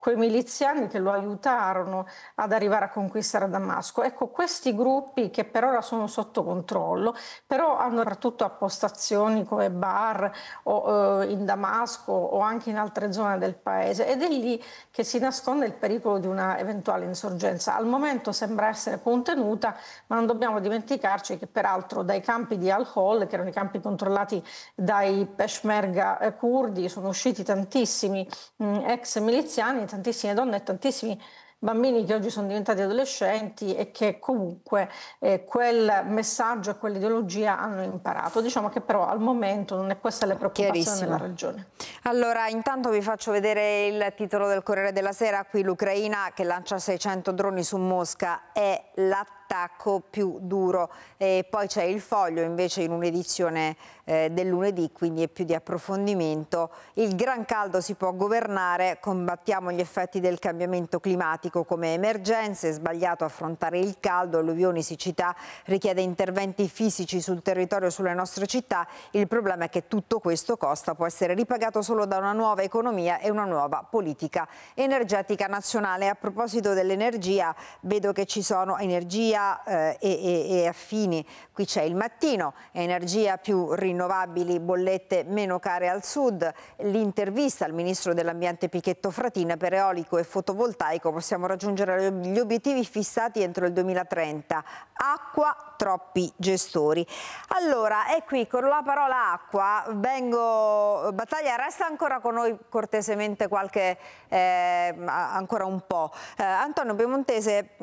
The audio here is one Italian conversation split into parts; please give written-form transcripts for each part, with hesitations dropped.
quei miliziani che lo aiutarono ad arrivare a conquistare Damasco. Ecco, questi gruppi che per ora sono sotto controllo, però hanno soprattutto appostazioni come Bar o in Damasco o anche in altre zone del paese, ed è lì che si nasconde il pericolo di una eventuale insorgenza. Al momento sembra essere contenuta, ma non dobbiamo dimenticarci che peraltro dai campi di Al-Hol, che erano i campi controllati dai Peshmerga curdi, sono usciti tantissimi ex miliziani, tantissime donne e tantissimi bambini che oggi sono diventati adolescenti e che comunque quel messaggio e quell'ideologia hanno imparato. Diciamo che però al momento non è questa la preoccupazione nella Chiarissimo. regione. Allora, intanto vi faccio vedere il titolo del Corriere della Sera. Qui l'Ucraina che lancia 600 droni su Mosca, è l'attacco più duro. E poi c'è il Foglio invece in un'edizione del lunedì, quindi è più di approfondimento. Il gran caldo si può governare, combattiamo gli effetti del cambiamento climatico come emergenze, è sbagliato affrontare il caldo, alluvioni, siccità, richiede interventi fisici sul territorio, sulle nostre città. Il problema è che tutto questo costa, può essere ripagato solo da una nuova economia e una nuova politica energetica nazionale. A proposito dell'energia, vedo che ci sono energia e affini. Qui c'è Il Mattino, energia più rinnovabili, bollette meno care al sud. L'intervista al ministro dell'ambiente Pichetto Fratin: per eolico e fotovoltaico possiamo raggiungere gli obiettivi fissati entro il 2030. Acqua, troppi gestori. Allora, è qui con la parola acqua, Battaglia, resta ancora con noi cortesemente ancora un po'. Antonio Piemontese,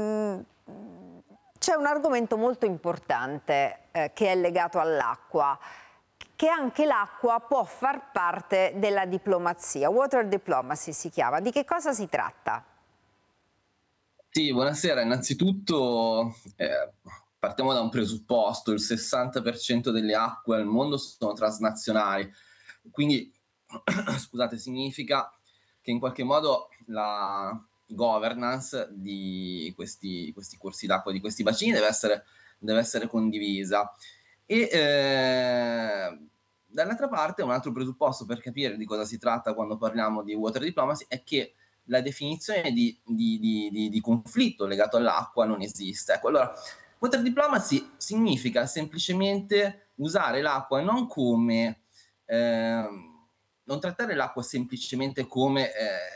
c'è un argomento molto importante che è legato all'acqua, che anche l'acqua può far parte della diplomazia. Water diplomacy si chiama. Di che cosa si tratta? Sì, buonasera. Innanzitutto partiamo da un presupposto: il 60% delle acque al mondo sono transnazionali, quindi scusate, significa che in qualche modo la governance di questi corsi d'acqua, di questi bacini deve essere condivisa. E dall'altra parte un altro presupposto per capire di cosa si tratta quando parliamo di water diplomacy è che la definizione di conflitto legato all'acqua non esiste. Ecco, allora, water diplomacy significa semplicemente usare l'acqua non come, non trattare l'acqua semplicemente come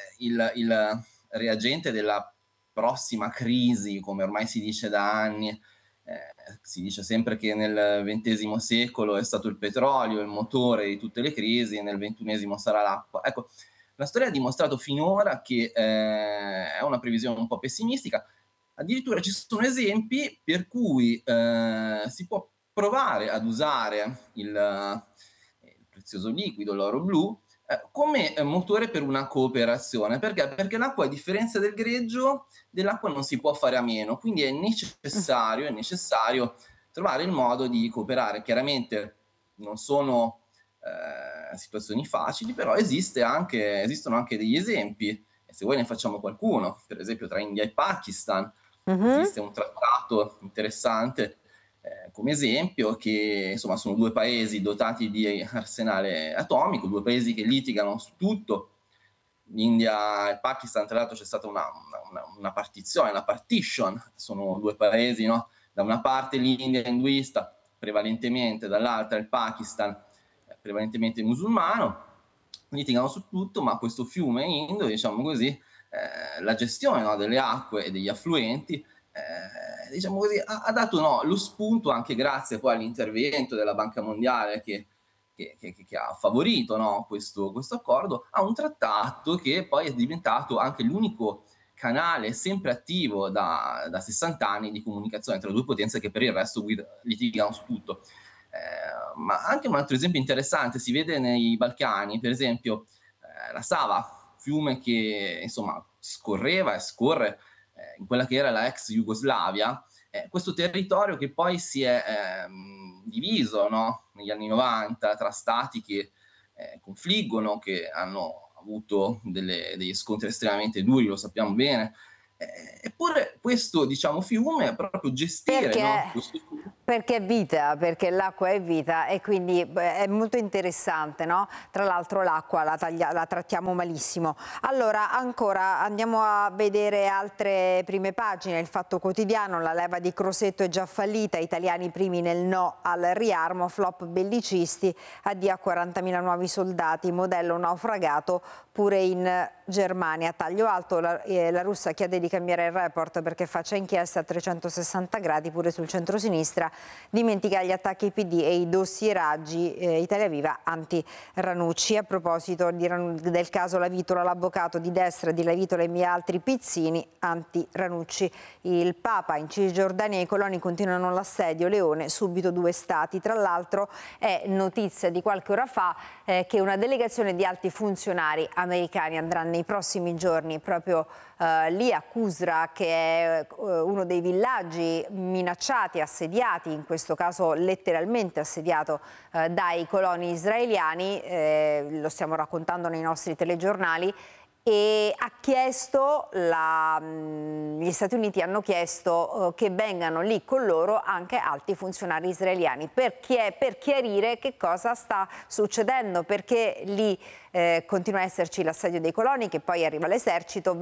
il reagente della prossima crisi, come ormai si dice da anni. Si dice sempre che nel XX secolo è stato il petrolio il motore di tutte le crisi e nel XXI sarà l'acqua. Ecco, la storia ha dimostrato finora che è una previsione un po' pessimistica. Addirittura ci sono esempi per cui si può provare ad usare il prezioso liquido, l'oro blu, come motore per una cooperazione. Perché? Perché l'acqua, a differenza del greggio, dell'acqua non si può fare a meno, quindi è necessario trovare il modo di cooperare. Chiaramente non sono situazioni facili, però esistono anche degli esempi, e se vuoi ne facciamo qualcuno. Per esempio tra India e Pakistan esiste un trattato interessante, come esempio, che insomma sono due paesi dotati di arsenale atomico, due paesi che litigano su tutto. In India e Pakistan, tra l'altro, c'è stata una partizione, una partition, sono due paesi, no? Da una parte l'India è induista prevalentemente, dall'altra il Pakistan prevalentemente musulmano, litigano su tutto, ma questo fiume Indo, diciamo così, la gestione, no, delle acque e degli affluenti, diciamo così, ha dato, no, lo spunto, anche grazie poi all'intervento della Banca Mondiale che ha favorito, no, questo accordo, a un trattato che poi è diventato anche l'unico canale sempre attivo da 60 anni di comunicazione tra due potenze che per il resto litigano su tutto. Ma anche un altro esempio interessante si vede nei Balcani, per esempio la Sava, fiume che insomma scorreva e scorre in quella che era la ex Jugoslavia, questo territorio che poi si è diviso, no, negli anni 90 tra stati che confliggono, che hanno avuto degli scontri estremamente duri, lo sappiamo bene. Eppure questo, diciamo, fiume, proprio gestire, no, Perché? questo fiume, Perché è vita, perché l'acqua è vita e quindi è molto interessante, no? Tra l'altro l'acqua la trattiamo malissimo. Allora, ancora andiamo a vedere altre prime pagine. Il Fatto Quotidiano, la leva di Crosetto è già fallita, italiani primi nel no al riarmo, flop bellicisti, addio a 40.000 nuovi soldati, modello naufragato pure in Germania. Taglio alto, la Russa chiede di cambiare il report perché faccia inchiesta a 360 gradi pure sul centrosinistra. Dimentica gli attacchi PD e i dossieraggi Italia Viva anti-Ranucci. A proposito del caso Lavitola, l'avvocato di destra di Lavitola e altri pizzini anti-Ranucci. Il Papa in Cisgiordania e i coloni continuano l'assedio, Leone subito 2 stati. Tra l'altro è notizia di qualche ora fa che una delegazione di alti funzionari americani andrà nei prossimi giorni proprio lì a Qusra, che è uno dei villaggi minacciati, assediati, in questo caso letteralmente assediato dai coloni israeliani, lo stiamo raccontando nei nostri telegiornali, e gli Stati Uniti hanno chiesto che vengano lì con loro anche alti funzionari israeliani per chiarire che cosa sta succedendo, perché lì continua a esserci l'assedio dei coloni, che poi arriva l'esercito,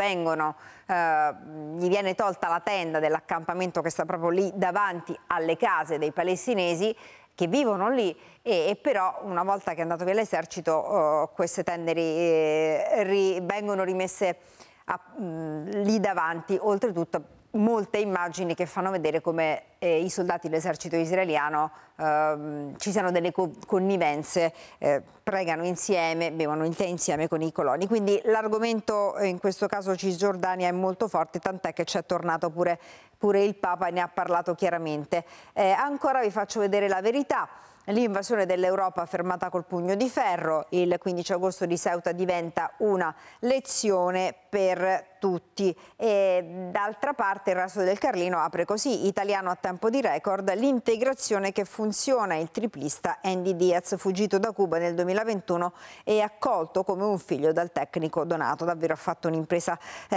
gli viene tolta la tenda dell'accampamento che sta proprio lì davanti alle case dei palestinesi che vivono lì, e però una volta che è andato via l'esercito queste tende vengono rimesse lì davanti. Oltretutto molte immagini che fanno vedere come i soldati dell'esercito israeliano ci siano delle connivenze, pregano insieme, bevono il tè insieme con i coloni. Quindi l'argomento in questo caso Cisgiordania è molto forte, tant'è che c'è tornato pure il Papa e ne ha parlato chiaramente. Ancora vi faccio vedere La Verità. L'invasione dell'Europa fermata col pugno di ferro, il 15 agosto di Ceuta diventa una lezione per tutti. E d'altra parte il Resto del Carlino apre così: italiano a tempo di record, l'integrazione che funziona, il triplista Andy Diaz, fuggito da Cuba nel 2021 e accolto come un figlio dal tecnico Donato. Davvero ha fatto un'impresa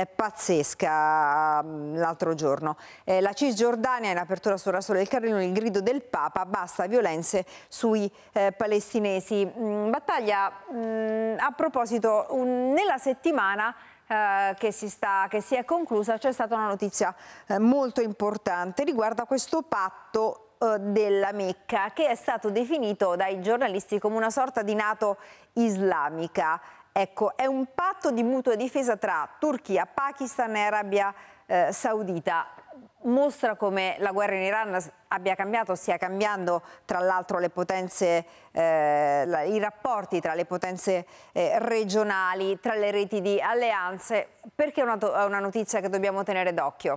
pazzesca l'altro giorno. La Cisgiordania, in apertura sul Resto del Carlino, il grido del Papa: basta violenze sui palestinesi. Battaglia, a proposito, nella settimana che si è conclusa c'è stata una notizia molto importante, riguarda questo patto della Mecca, che è stato definito dai giornalisti come una sorta di NATO islamica. Ecco, è un patto di mutua difesa tra Turchia, Pakistan e Arabia Saudita. Mostra come la guerra in Iran stia cambiando tra l'altro le potenze, i rapporti tra le potenze regionali, tra le reti di alleanze. Perché è una notizia che dobbiamo tenere d'occhio?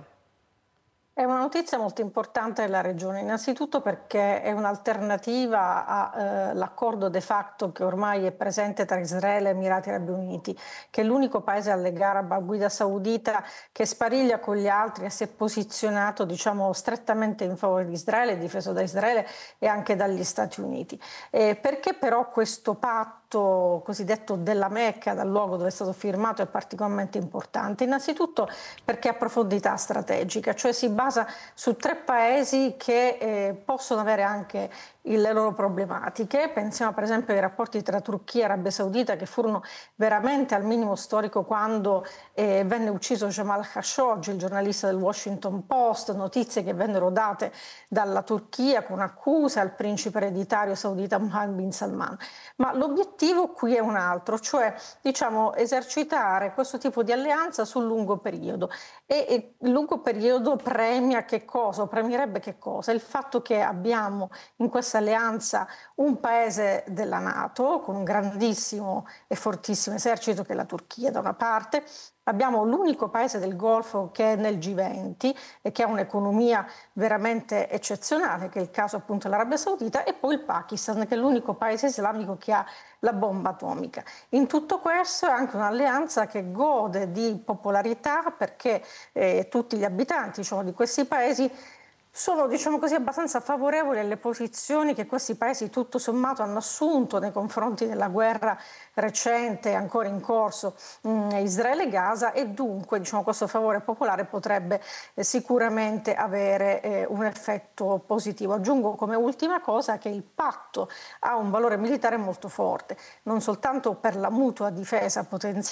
È una notizia molto importante della regione, innanzitutto perché è un'alternativa all'accordo de facto che ormai è presente tra Israele e Emirati Arabi Uniti, che è l'unico paese alle gare a guida saudita che spariglia con gli altri e si è posizionato, diciamo, strettamente in favore di Israele, difeso da Israele e anche dagli Stati Uniti. Perché però questo patto cosiddetto della Mecca, dal luogo dove è stato firmato, è particolarmente importante? Innanzitutto perché ha profondità strategica, cioè si basa su 3 paesi che possono avere anche le loro problematiche. Pensiamo per esempio ai rapporti tra Turchia e Arabia Saudita, che furono veramente al minimo storico quando venne ucciso Jamal Khashoggi, il giornalista del Washington Post, notizie che vennero date dalla Turchia con accuse al principe ereditario saudita Mohammed bin Salman. Ma l'obiettivo qui è un altro, cioè diciamo esercitare questo tipo di alleanza sul lungo periodo. E il lungo periodo premia che cosa? O premierebbe che cosa? Il fatto che abbiamo in questa alleanza un paese della NATO con un grandissimo e fortissimo esercito, che è la Turchia da una parte. Abbiamo l'unico paese del Golfo che è nel G20 e che ha un'economia veramente eccezionale, che è il caso appunto dell'Arabia Saudita, e poi il Pakistan, che è l'unico paese islamico che ha la bomba atomica. In tutto questo è anche un'alleanza che gode di popolarità perché tutti gli abitanti, diciamo, di questi paesi sono, diciamo così, abbastanza favorevoli alle posizioni che questi paesi tutto sommato hanno assunto nei confronti della guerra recente ancora in corso Israele-Gaza, e dunque, diciamo, questo favore popolare potrebbe sicuramente avere un effetto positivo. Aggiungo come ultima cosa che il patto ha un valore militare molto forte, non soltanto per la mutua difesa potenziale